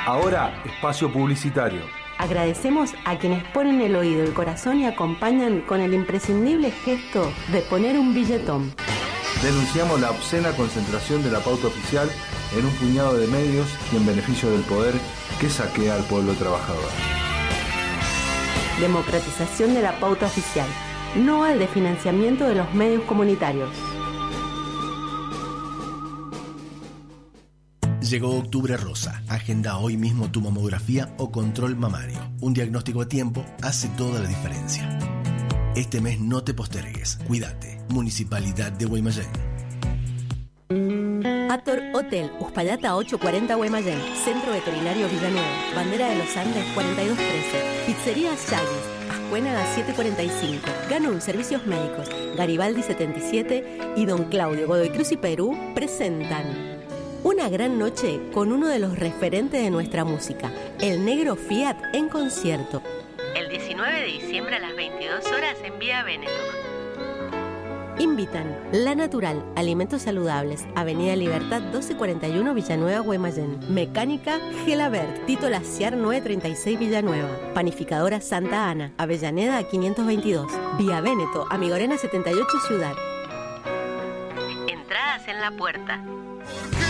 Ahora, espacio publicitario. Agradecemos a quienes ponen el oído, el corazón y acompañan con el imprescindible gesto de poner un billetón. Denunciamos la obscena concentración de la pauta oficial en un puñado de medios y en beneficio del poder que saquea al pueblo trabajador. Democratización de la pauta oficial. No al desfinanciamiento de los medios comunitarios. Llegó Octubre Rosa. Agenda hoy mismo tu mamografía o control mamario. Un diagnóstico a tiempo hace toda la diferencia. Este mes no te postergues. Cuídate. Municipalidad de Guaymallén. Ator Hotel, Uspallata 840 Guaymallén. Centro Veterinario Villanueva. Bandera de los Andes 4213. Pizzería Yagis. Ascuénaga 745. Ganun Servicios Médicos. Garibaldi 77 y Don Claudio Godoy Cruz y Perú presentan una gran noche con uno de los referentes de nuestra música, el Negro Fiat en concierto. El 19 de diciembre a las 22 horas en Vía Veneto. Invitan La Natural, Alimentos Saludables, Avenida Libertad 1241 Villanueva, Guaymallén. Mecánica Gelabert, Tito Laciar 936 Villanueva. Panificadora Santa Ana, Avellaneda 522. Vía Veneto, Amigorena 78 Ciudad. Entradas en la puerta.